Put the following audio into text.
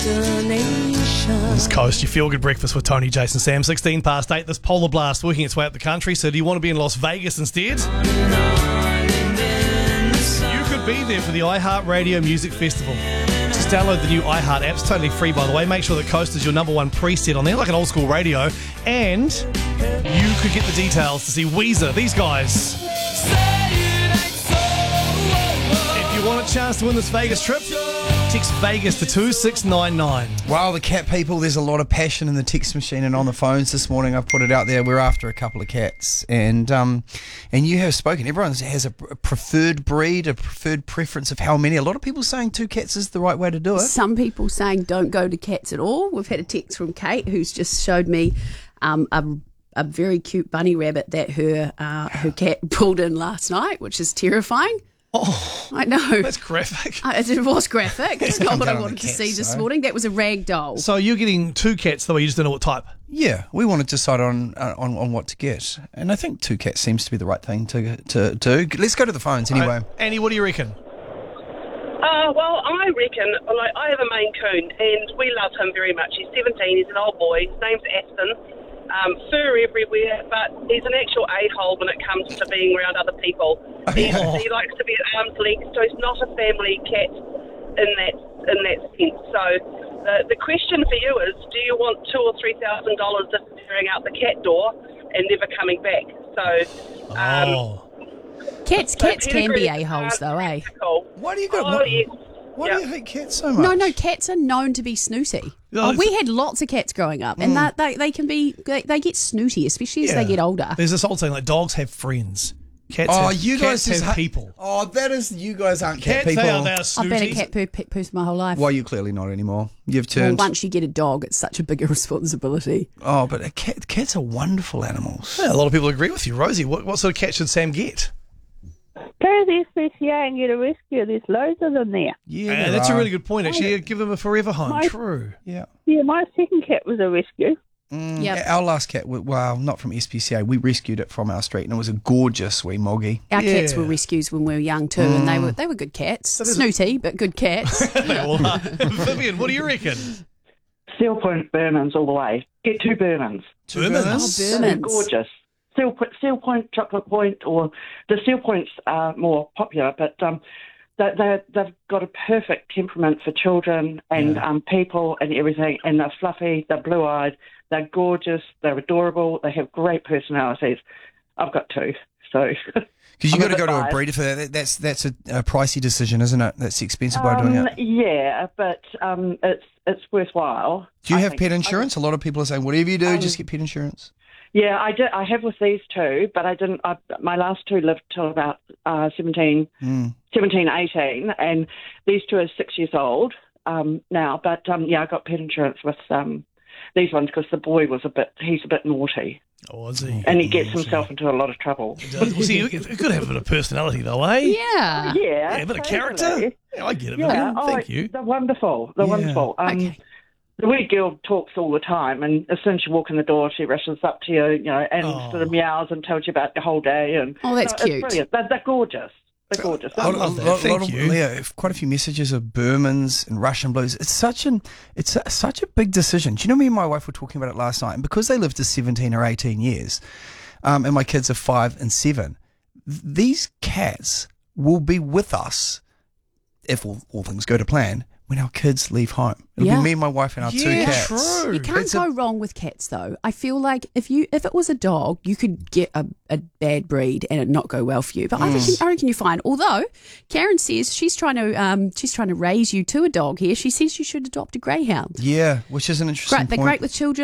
This Coast, your feel-good breakfast with Tony, Jason, Sam. 16 past 8, this polar blast working its way up the country. So do you want to be in Las Vegas instead? You could be there for the iHeartRadio Music Festival. Just download the new iHeart app. It's totally free, by the way. Make sure that Coast is your number one preset on there, like an old school radio. And you could get the details to see Weezer, these guys. If you want a chance to win this Vegas trip, text Vegas to 2699. Wow, the cat people, there's a lot of passion in the text machine and on the phones this morning. I've put it out there. We're after a couple of cats. And you have spoken. Everyone has a preferred breed, a preferred preference of how many. A lot of people saying 2 cats is the right way to do it. Some people saying don't go to cats at all. We've had a text from Kate who's just showed me a very cute bunny rabbit that her cat pulled in last night, which is terrifying. Oh, I know. That's graphic. It was graphic. It's not what I Down on wanted the to cats, see this so. morning. That was a rag doll. So you're getting 2 cats, though, you just don't know what type. Yeah, we want to decide on what to get. And I think 2 cats seems to be the right thing to do. Let's go to the phones anyway. Annie, what do you reckon? Well, I reckon, like, I have a Maine Coon, and we love him very much. He's 17, he's an old boy, his name's Aston. Fur everywhere, but he's an actual a-hole when it comes to being around other people. He likes to be at arm's length, so he's not a family cat in that sense. So the question for you is, do you want $2,000 or $3,000 disappearing out the cat door and never coming back? So, Cats can be a-holes though, eh? Why do you got? Why do you hate cats so much? No, cats are known to be snooty. No, we had lots of cats growing up, and they can be they get snooty, especially as they get older. There's this old saying, like, dogs have friends. Cats Cats have people. Oh, that is, you guys aren't cat Cats, people. they are I've been a cat person my whole life. Well, you're clearly not anymore. You've Well, turned. once you get a dog, it's such a bigger responsibility. Oh, but cats are wonderful animals. Yeah, a lot of people agree with you. Rosie, what sort of cat should Sam get? Go to the SPCA and get a rescue. There's loads of them there. Yeah, That's a really good point, actually. Give them a forever home. True. Yeah. Yeah, my second cat was a rescue. Yep. Our last cat, well, not from SPCA. We rescued it from our street, and it was a gorgeous wee moggy. Our cats Yeah. were rescues when we were young too, and they were good cats. Snooty, but good cats. Vivian, what do you reckon? Seal Point Burnins all the way. Get 2 Burnins. Burnins? They're gorgeous. Seal Point, Chocolate Point, or the Seal Points are more popular, but they've got a perfect temperament for children and people and everything, and they're fluffy, they're blue-eyed, they're gorgeous, they're adorable, they have great personalities. I've got 2, so... Because you've got to go to a breeder for that. That's a pricey decision, isn't it? That's the expensive way of doing it. Yeah, but it's worthwhile. Do you have pet insurance? A lot of people are saying, whatever you do, just get pet insurance. Yeah, I did. I have with these 2, but I didn't. My last 2 lived till about 17, 18, and these 2 are 6 years old now. But I got pet insurance with these ones because the boy was he's a bit naughty. Oh, is he? And he gets himself into a lot of trouble. Well, see, you could have a bit of personality, though, eh? Yeah. Yeah, A bit of totally. character. Yeah, I get it, Yeah, Vivian. Thank you. They're wonderful. They're wonderful. Okay. The wee girl talks all the time, and as soon as you walk in the door, she rushes up to you, and sort of meows and tells you about the whole day. And That's it's cute. brilliant. They're gorgeous. They're gorgeous. I love that. Thank you. Yeah, quite a few messages of Burmans and Russian Blues. It's such a big decision. Do you know, me and my wife were talking about it last night, and because they lived to 17 or 18 years, and my kids are 5 and 7, these cats will be with us if all things go to plan when our kids leave home. It'll be me and my wife and our 2 cats. True. You can't go wrong with cats, though. I feel like if it was a dog, you could get a bad breed and it not go well for you. But I reckon you're fine. Although Karen says she's trying to raise you to a dog here. She says you should adopt a greyhound. Yeah, which is an interesting They're point. great with children.